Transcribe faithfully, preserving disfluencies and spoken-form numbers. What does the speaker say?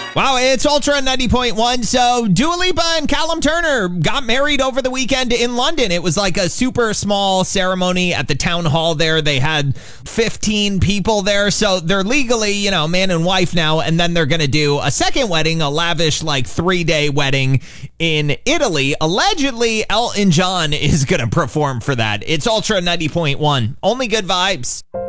Wow, it's Ultra ninety point one. So Dua Lipa and Callum Turner got married over the weekend in London. It was like a super small ceremony at the town hall there. They had fifteen people there. So they're legally, you know, man and wife now. And then they're going to do a second wedding, a lavish like three-day wedding in Italy. Allegedly, Elton John is going to perform for that. It's Ultra ninety point one. Only good vibes.